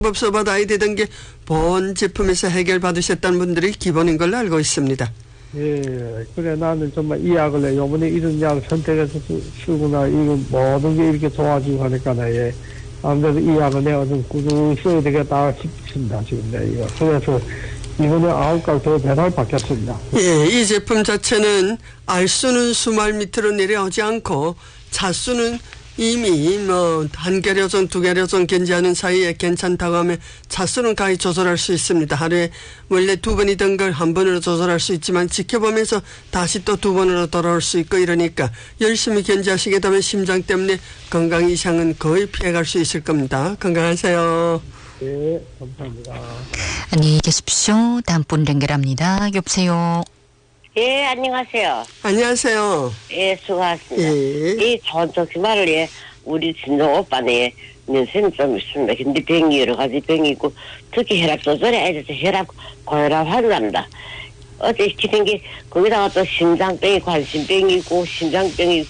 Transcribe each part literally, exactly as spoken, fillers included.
법 써받아야 되던 게 보온 제품에서 해결받으셨다는 분들이 기본인 걸로 알고 있습니다. 예, 그래 나는 정말 이 약을 해. 요번에 이런 약을 선택해서 쓰구나. 이거 모든 게 이렇게 좋아지고 하니까 예. 아무래도 이 약을 내가 좀 꾸준히 써야 되겠다 싶습니다. 지금 내가. 그래서 이번에 아홉 갈 더 배달 받겠습니다. 예, 이 제품 자체는 알수는 수말 밑으로 내려오지 않고 차수는 이미 뭐 한 계려전 두 계려전 견지하는 사이에 괜찮다고 하면 차수는 가히 조절할 수 있습니다. 하루에 원래 두 번이던 걸 한 번으로 조절할 수 있지만 지켜보면서 다시 또 두 번으로 돌아올 수 있고 이러니까 열심히 견지하시게 되면 심장 때문에 건강 이상은 거의 피해갈 수 있을 겁니다. 건강하세요. 네, 감사합니다. 안녕히 계십시오. 다음 분 연결합니다. 여보세요. 예, 안녕하세요. 안녕하세요. 예, 수고하셨습니다. 예. 이 좋은 정신말을 예, 우리 친정 오빠네 연세는 좀 있습니다. 근데 병이 여러 가지 병이 있고 특히 혈압 조절에 애들서 혈압 고혈압 환자입니다. 어제 기된 게 거기다가 또 심장병이 관심병이 있고 심장병이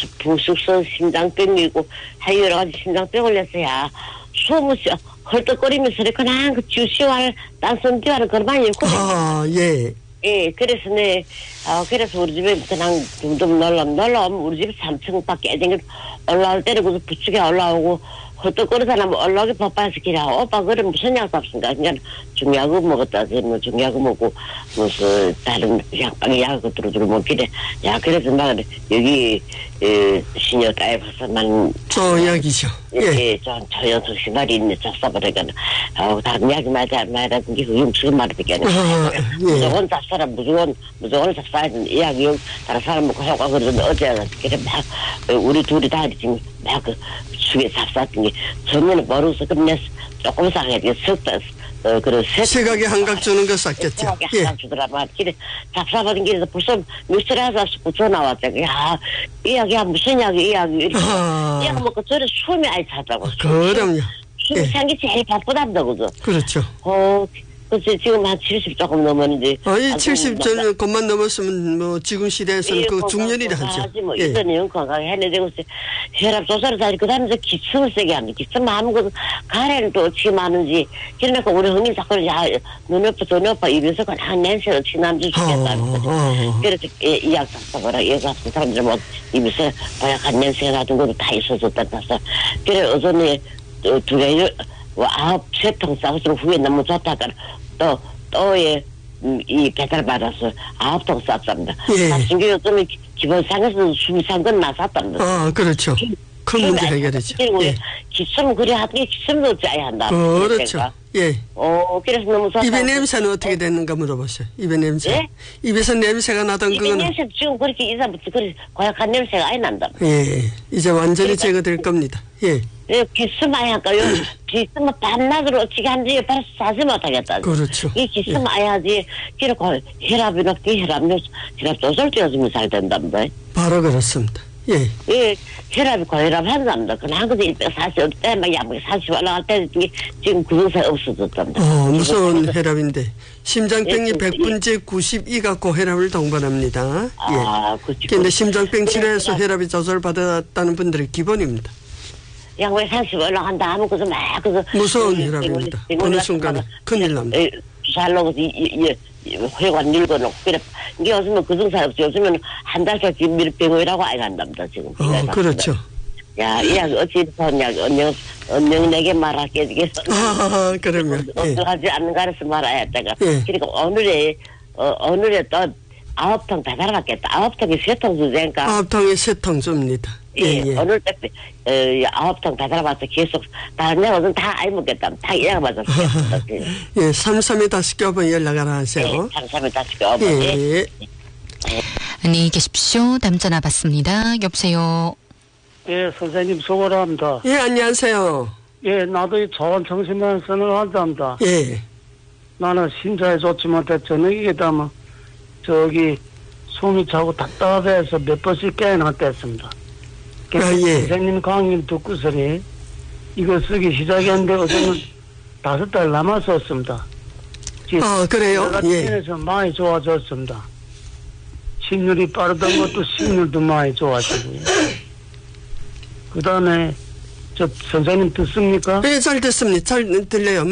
부숙성 심장병이 있고 hay 여러 가지 심장병을 내서야 숨을 쉬어 헐떡거리면서 이렇게 그냥 그 주시와를 땅손 뒤와를 그만 있거든요. 아, 예. 예, 그래서 네, 아, 그래서 우리 집에 그냥 둥둥 놀러, 놀러 오면 우리 집 삼 층밖에 애들 올라올 때는 그래서 부축에 올라오고, 헛떡거리 사람 올라오기 바빠서 기라. 오빠, 그럼 무슨 약 잡습니까? 그냥 중약을 먹었다. 뭐 중약을 먹고, 무슨 다른 약방에 약을 들어들어 먹기래. 야, 그래서 막 여기, 에, 시녀 딸에 가서만. 어, 약이죠. 예, 예, 저, 저 연속 시발이 있네. 저 써버리니까. 어, 다른 약이 말이야, 말이라든지 그 육수가 말이밖에 안 해. 무조건 잡사라, 무조건, 무조건 잡사야 되는데, 이 약이 다른 사람 먹고 효과 그러는데 어제, 그래, 막, 우리 둘이 다 지금 막 그, 죽에 잡사했던 게, 전면에 모르고서 끝내 조금 상해. 석 달, 어, 그런 세. 시각에 한각 주는 거 쌌겠죠. 시각에 예. 한각 주더라. 막, 그래, 잡사받은 길에서 벌써 며칠 하자 붙여 나왔다. 야, 이 약이야, 무슨 약이, 이 약이, 이렇게. 아. 이 약 먹고 저래 숨이 아예 차다고. 그럼요. 숨이 예. 찬 게 제일 바쁘단다, 그죠? 그렇죠. 어, 그치, 지금 한 칠십 조금 넘었는데. 아, 이 칠십 전 것만 넘었으면 뭐 지금 시대에서는 그 중년이라 하죠. 뭐 예. 이전에 건강하게 해내되고 혈압 조절을 다니 그 다음에 기침을 세게 합니다. 기침 하면 그 가래는 또 어떻게 많은지 그러니까 우리 형님 자꾸 야 눈옆에 눈옆에 입에서 그냥 냄새가 지난주 죽겠다는 거죠. 어, 어, 어. 그래서 이약 잡숴봐라. 이약 잡숴 사람들 뭐 입에서 보약한 냄새가 나던 것도 다 있어졌다 해서 그래 어전에 두 개 아홉 세 통 싸서 후에 너무 좋다가 또 또에 이 배달 받아서 아홉 통 쌌답니다. 예. 사실 요즘에 기본상에서 숨산 건 나섰답니다. 아, 그렇죠. 큰 문제 해결되죠. 예. 기침 그래 하던 게 기침도 짜야 한다. 그렇죠. 예. 어, 그래서 너무 좋다. 입의 냄새는 어떻게 되는가 물어보세요. 입의 냄새. 예? 입에서 냄새가 나던 입의 그거는. 냄새 지금 그렇게 이사부터 그래 고약한 냄새가 아예 난다. 예. 이제 완전히 제거될 겁니다. 예. 예, 기침 아예 할까요? 기침은 밤낮으로 어떻게 하는지 옆에서 사지 못하겠다. 그렇죠. 이 기침 예. 아예 하지. 그리고 혈압이 높게 혈압, 혈압 조절되어주면 잘 된답니다. 바로 그렇습니다. 예. 예, 혈압이 고혈압 한답니다. 그냥 그저 일백사십 때, 막 약 사십 올라갈 때, 지금 그 증세 없어졌답니다. 어, 무서운 혈압인데. 심장병이 예, 백 분째 구십이가 고혈압을 동반합니다. 예. 아, 그렇죠. 그런데 심장병 치료해서 혈압이 조절받았다는 분들이 기본입니다. 약왜 사십 올라간다 하면 그저 막, 그저. 무서운 혈압입니다. 어느 순간에 큰일 납니다. 주사를 놓고서, 이, 이, 이, 혈관 늙어놓고, 그래. 이게 요즘은 그 증사 없지. 요즘은 한 달씩 밀병이라고 아예 간답니다, 지금. 어, 그렇죠. 야, 이 약, 어찌 좋은 약, 언영, 언영 내게 말할게, 이게. 아, 그러면. 예. 하지 않는 가르쳐 말아야 했다가. 예. 그러니까 오늘에, 어, 오늘에 또 아홉 통 배달 받겠다. 아홉 통이 세 통 주제니까. 아홉 통에 세 통 줍니다. 예, 예, 예. 오늘 때, 어, 아홉 통 배달 받아서 계속, 다른 약은 다 안 먹겠다. 다 이약 맞았어. 예, 삼삼에 다시 껴보 연락하라 하세요. 예, 삼삼에 다시 껴보. 예. 예. 안녕히 계십시오. 다음 전화 받습니다. 여보세요. 예, 선생님 수고를 합니다. 예, 안녕하세요. 예, 나도 이 좋은 정신만 쓰는 환자입니다. 예. 나는 심장에 좋지 못해 저녁에 되면 저기 숨이 차고 답답해서 몇 번씩 깨어났댔습니다. 아, 예. 선생님 강의 듣고서니 이거 쓰기 시작했는데 어제는 다섯 달 남았었습니다. 아, 그래요? 예. 그래서 많이 좋아졌습니다. 심률이 빠르던 것도 심률도 많이 좋아지고요. 그 다음에 저 선생님 듣습니까? 네, 잘 듣습니다. 잘 들려요.